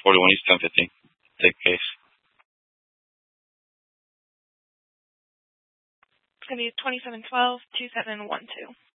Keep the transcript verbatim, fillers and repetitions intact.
forty-one East ten fifteen. Take case. It's going to be twenty-seven twelve two seven one two.